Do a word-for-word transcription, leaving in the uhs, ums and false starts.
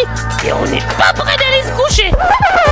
et on n'est pas prêt d'aller se coucher.